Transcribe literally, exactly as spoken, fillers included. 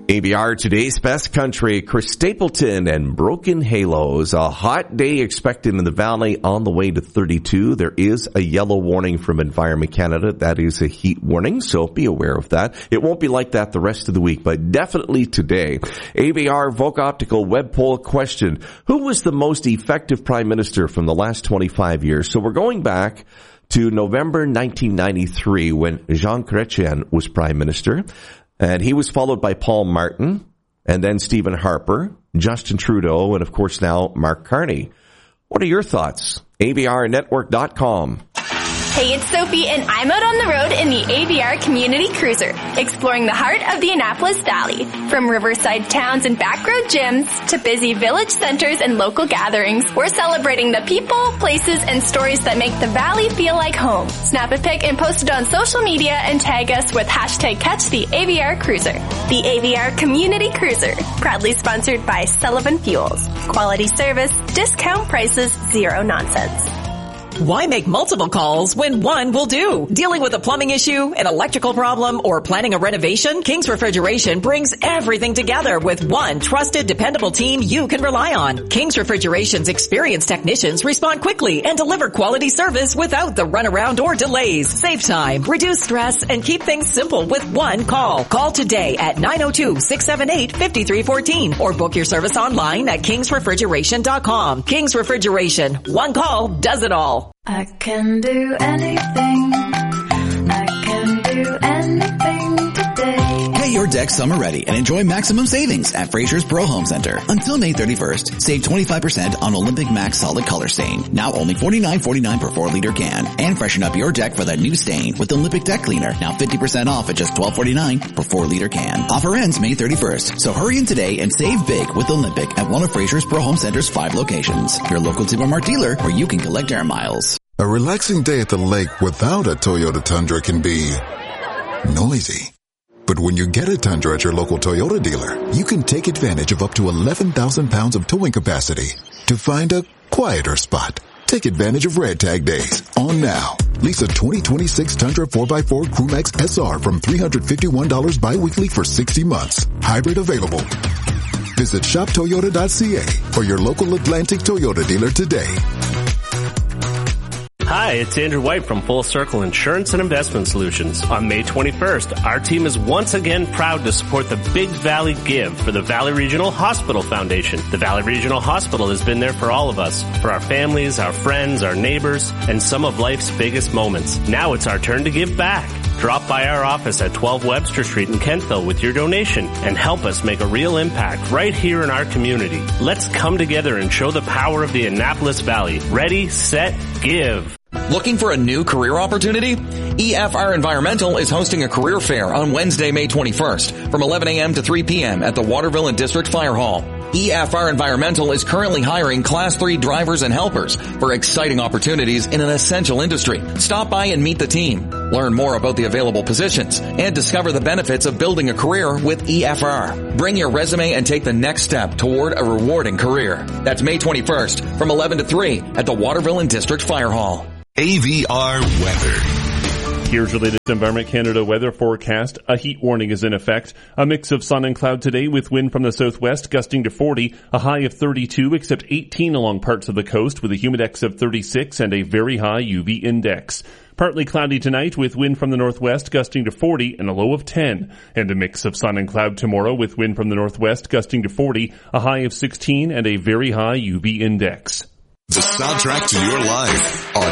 A B R Today's Best Country, Chris Stapleton and Broken Halos. A hot day expected in the valley on the way to thirty-two. There is a yellow warning from Environment Canada. That is a heat warning, so be aware of that. It won't be like that the rest of the week, but definitely today. A B R Vogue Optical web poll question. Who was the most effective prime minister from the last twenty-five years? So we're going back to November nineteen ninety-three when Jean Chrétien was prime minister. And he was followed by Paul Martin, and then Stephen Harper, Justin Trudeau, and of course now Mark Carney. What are your thoughts? A B R network dot com. Hey, it's Sophie, and I'm out on the road in the A B R Community Cruiser, exploring the heart of the Annapolis Valley. From riverside towns and backroad gyms to busy village centers and local gatherings, we're celebrating the people, places, and stories that make the valley feel like home. Snap a pic and post it on social media and tag us with hashtag Catch the A B R Cruiser. The A B R Community Cruiser, proudly sponsored by Sullivan Fuels. Quality service, discount prices, zero nonsense. Why make multiple calls when one will do? Dealing with a plumbing issue, an electrical problem, or planning a renovation? King's Refrigeration brings everything together with one trusted, dependable team you can rely on. King's Refrigeration's experienced technicians respond quickly and deliver quality service without the runaround or delays. Save time, reduce stress, and keep things simple with one call. Call today at nine oh two, six seven eight, five three one four or book your service online at kings refrigeration dot com. King's Refrigeration. One call does it all. I can do anything. I can do anything today. Get your deck summer ready and enjoy maximum savings at Fraser's Pro Home Center. Until May thirty-first, save twenty-five percent on Olympic Max Solid Color Stain. Now only forty-nine forty-nine per four liter can. And freshen up your deck for that new stain with Olympic Deck Cleaner. Now fifty percent off at just twelve forty-nine per four liter can. Offer ends May thirty-first. So hurry in today and save big with Olympic at one of Fraser's Pro Home Center's five locations. Your local Timbermart dealer where you can collect air miles. A relaxing day at the lake without a Toyota Tundra can be noisy. But when you get a Tundra at your local Toyota dealer, you can take advantage of up to eleven thousand pounds of towing capacity to find a quieter spot. Take advantage of Red Tag Days on now. Lease a twenty twenty-six Tundra four by four Crewmax S R from three hundred fifty-one dollars bi-weekly for sixty months. Hybrid available. Visit shop toyota dot c a or your local Atlantic Toyota dealer today. Hi, it's Andrew White from Full Circle Insurance and Investment Solutions. On May twenty-first, our team is once again proud to support the Big Valley Give for the Valley Regional Hospital Foundation. The Valley Regional Hospital has been there for all of us, for our families, our friends, our neighbors, and some of life's biggest moments. Now it's our turn to give back. Drop by our office at twelve Webster Street in Kentville with your donation and help us make a real impact right here in our community. Let's come together and show the power of the Annapolis Valley. Ready, set, give. Looking for a new career opportunity? E F R Environmental is hosting a career fair on Wednesday, May twenty-first from eleven a.m. to three p.m. at the Waterville and District Fire Hall. E F R Environmental is currently hiring Class three drivers and helpers for exciting opportunities in an essential industry. Stop by and meet the team. Learn more about the available positions and discover the benefits of building a career with E F R. Bring your resume and take the next step toward a rewarding career. That's May twenty-first from eleven to three at the Waterville and District Fire Hall. A V R weather. Here's your latest Environment Canada weather forecast. A heat warning is in effect. A mix of sun and cloud today with wind from the southwest gusting to forty, a high of thirty-two except eighteen along parts of the coast with a humidex of thirty-six and a very high U V index. Partly cloudy tonight with wind from the northwest gusting to forty and a low of ten. And a mix of sun and cloud tomorrow with wind from the northwest gusting to forty, a high of sixteen and a very high U V index. The soundtrack to your life on